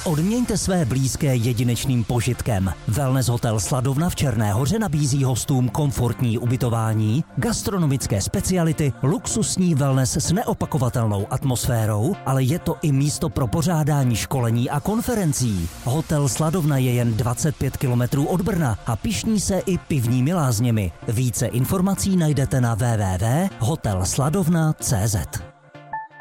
Odměňte své blízké jedinečným požitkem. Wellness hotel Sladovna v Černé Hoře nabízí hostům komfortní ubytování, gastronomické speciality, luxusní wellness s neopakovatelnou atmosférou, ale je to i místo pro pořádání školení a konferencí. Hotel Sladovna je jen 25 kilometrů od Brna a pyšní se i pivními lázněmi. Více informací najdete na www.hotelsladovna.cz.